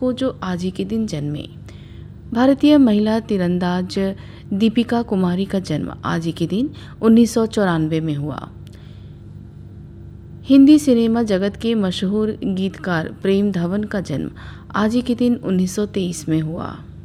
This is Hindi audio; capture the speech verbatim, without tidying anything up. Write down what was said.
को जो आज ही के दिन जन्मे। भारतीय महिला तीरंदाज दीपिका कुमारी का जन्म आज ही के दिन उन्नीस सौ चौरानवे में हुआ। हिंदी सिनेमा जगत के मशहूर गीतकार प्रेम धवन का जन्म आज ही के दिन उन्नीस सौ तेईस में हुआ।